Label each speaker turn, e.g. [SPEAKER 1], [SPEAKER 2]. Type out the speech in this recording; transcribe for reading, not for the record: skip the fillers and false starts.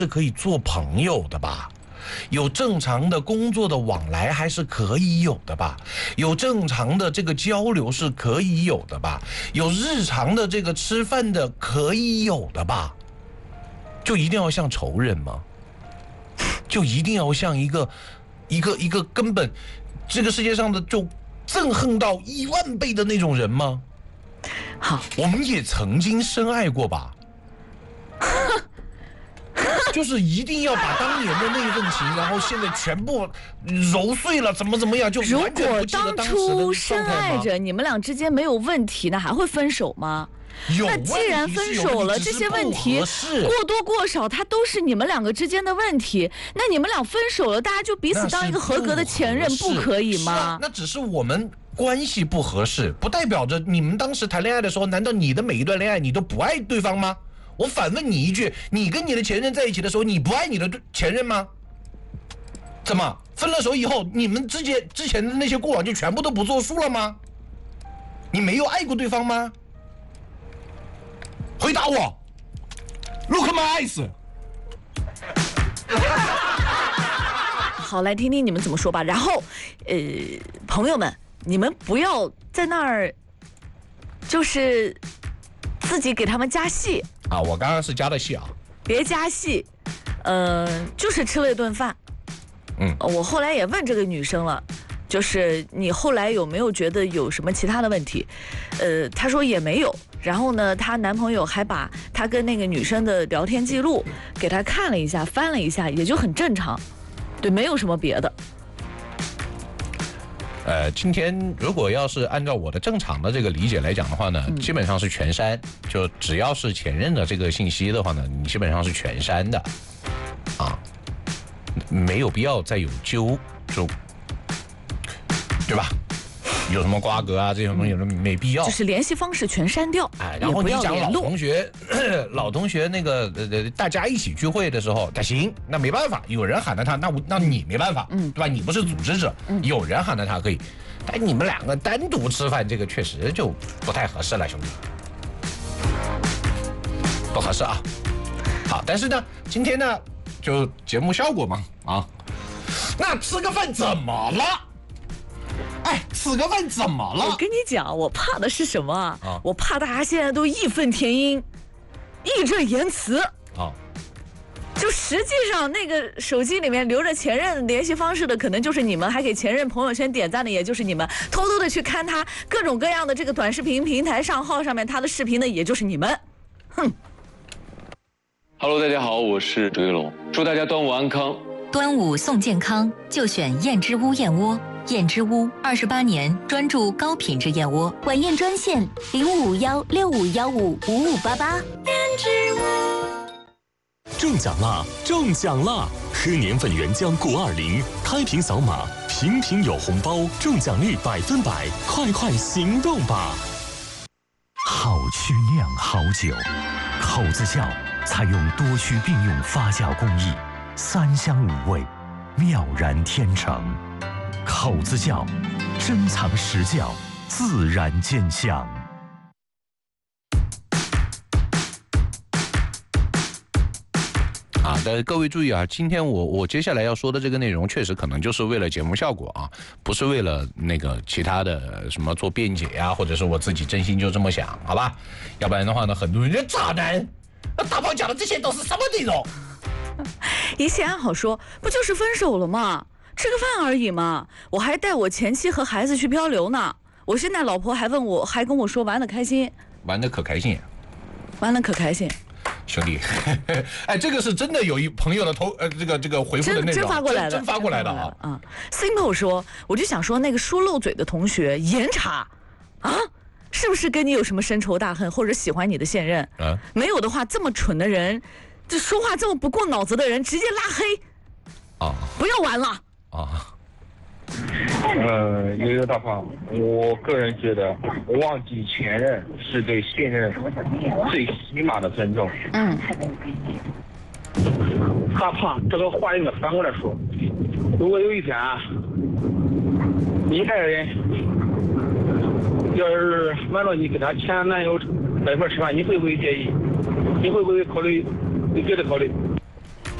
[SPEAKER 1] 是可以做朋友的吧？有正常的工作的往来还是可以有的吧？有正常的这个交流是可以有的吧？有日常的这个吃饭的可以有的吧？就一定要像仇人吗？就一定要像一个根本这个世界上的就憎恨到10000倍的那种人吗？
[SPEAKER 2] 好，
[SPEAKER 1] 我们也曾经深爱过吧。就是一定要把当年的那份情，然后现在全部揉碎了，怎么样，就完全不记得当时的状态吗？
[SPEAKER 2] 如果当初深爱着，你们俩之间没有问题，那还会分手吗？那既然分手了，这些问题过多过少，它都是你们两个之间的问题。那你们俩分手了，大家就彼此当一个合格的前任，不可以吗？
[SPEAKER 1] 那只是我们关系不合适，不代表着你们当时谈恋爱的时候，难道你的每一段恋爱你都不爱对方吗？我反问你一句，你跟你的前任在一起的时候，你不爱你的前任吗？怎么分了手以后，你们之前的那些过往就全部都不作数了吗？你没有爱过对方吗？回答我 ，Look at my eyes。
[SPEAKER 2] 好，来听听你们怎么说吧。然后，朋友们，你们不要在那儿，就是自己给他们加戏
[SPEAKER 1] 啊。我刚刚是加的戏啊。
[SPEAKER 2] 别加戏，就是吃了一顿饭。我后来也问这个女生了。就是你后来有没有觉得有什么其他的问题？她说也没有。然后呢，她男朋友还把她跟那个女生的聊天记录给她看了一下，翻了一下，也就很正常，对，没有什么别的。
[SPEAKER 1] 今天如果要是按照我的正常的这个理解来讲的话呢，基本上是全删，就只要是前任的这个信息的话呢，你基本上是全删的，啊，没有必要再有就。对吧？有什么瓜葛啊这种东西没必要，
[SPEAKER 2] 就是联系方式全删掉。
[SPEAKER 1] 然后你讲老同学那个大家一起聚会的时候，他行，那没办法，有人喊了他，那你没办法，对吧？你不是组织者，有人喊了他可以，但你们两个单独吃饭，这个确实就不太合适了，兄弟，不合适啊。好，但是呢，今天呢，就节目效果嘛，啊，那吃个饭怎么了？吃个饭怎么了？
[SPEAKER 2] 我跟你讲，我怕的是什么啊？我怕大家现在都义愤填膺，义正言辞啊。就实际上那个手机里面留着前任联系方式的，可能就是你们，还给前任朋友圈点赞的，也就是你们，偷偷的去看他各种各样的这个短视频平台账号上面他的视频的，也就是你们。哼。
[SPEAKER 3] Hello， 大家好，我是周一龙，祝大家端午安康。
[SPEAKER 4] 端午送健康，就选燕之屋燕窝。燕之屋28年专注高品质燕窝，晚宴专线055165155588。燕之屋
[SPEAKER 5] 中奖啦！中奖啦！喝年份原浆920，开瓶扫码，瓶瓶有红包，中奖率100%，快行动吧！
[SPEAKER 6] 好曲酿好酒，口子窖采用多曲并用发酵工艺，3香5味，妙然天成。口子窖，珍藏实窖，自然见香。
[SPEAKER 1] 但是各位注意啊，今天我接下来要说的这个内容，确实可能就是为了节目效果啊，不是为了那个其他的什么做辩解呀，或者是我自己真心就这么想，好吧？要不然的话呢，很多人就渣男，那大炮讲的这些都是什么内容？
[SPEAKER 2] 一切安好说，不就是分手了吗？吃个饭而已嘛，我还带我前妻和孩子去漂流呢。我现在老婆还跟我说玩得开心，
[SPEAKER 1] 玩得可开心，
[SPEAKER 2] 玩得可开心。
[SPEAKER 1] 兄弟，这个是真的有一朋友的这个回复的内容，
[SPEAKER 2] 真发过来的，
[SPEAKER 1] 真发过来的啊。
[SPEAKER 2] Simple 说，我就想说那个说漏嘴的同学严查啊，是不是跟你有什么深仇大恨，或者喜欢你的现任？没有的话，这么蠢的人，这说话这么不过脑子的人，直接拉黑啊！不要玩了啊！
[SPEAKER 7] 悠悠大胖，我个人觉得忘记前任是对现任最起码的尊重。大胖，这个话应该反过来说，如果有一天你爱人要是瞒着你跟他前男友在一块吃饭，你会不会介意？你会不会考虑？你觉得考虑？